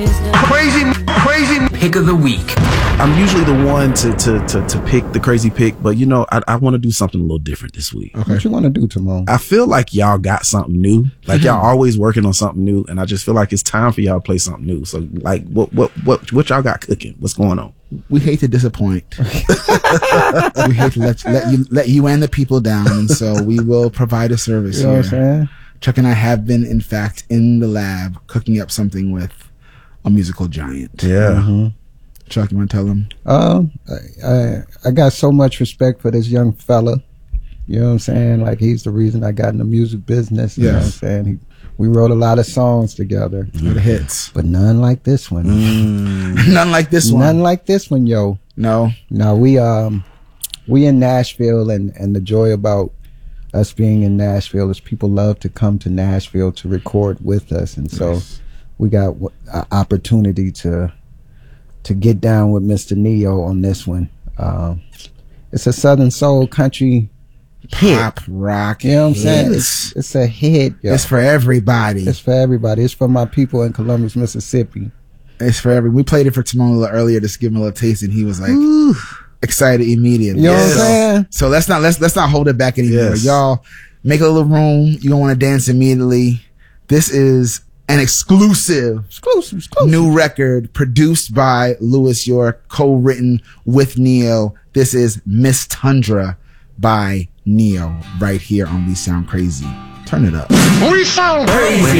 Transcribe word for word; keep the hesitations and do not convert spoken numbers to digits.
Crazy, crazy pick of the week. I'm usually the one to to to, to pick the crazy pick, but you know, I, I want to do something a little different this week. Okay. What you want to do, Timon? I feel like y'all got something new. Like y'all always working on something new, and I just feel like it's time for y'all to play something new. So, like, what what what what y'all got cooking? What's going on? We hate to disappoint. We hate to let let you let you and the people down, and so we will provide a service You know here. what I'm saying? Chuck and I have been, in fact, in the lab cooking up something with a musical giant. Yeah. Mm-hmm. Chuck, you want to tell them? Um, I, I I got so much respect for this young fella. You know what I'm saying? Like, he's the reason I got in the music business. You Yes. know what I'm saying? He, we wrote a lot of songs together. Mm. The hits. But none like this one. Mm. None like this one. None like this one, yo. No. No, we um we in Nashville, and, and the joy about us being in Nashville is people love to come to Nashville to record with us, and so Nice. we got an opportunity to to get down with Mister Neo on this one. Um, it's a Southern soul country hit. Pop, rock. You know what I'm saying? hits. It's, it's a hit. Yo. It's for everybody. It's for everybody. It's for my people in Columbus, Mississippi. It's for every. We played it for Timon a little earlier, just to give him a little taste, and he was like Ooh. excited immediately. You know what I'm So- saying? So let's not let's let's not hold it back anymore. Yes. Y'all make a little room. You don't want to dance immediately. This is an exclusive, Exclusive, exclusive. new record produced by Louis York, co-written with Neo. This is Miss Tundra by Neo, right here on We Sound Crazy. Turn it up. We sound crazy.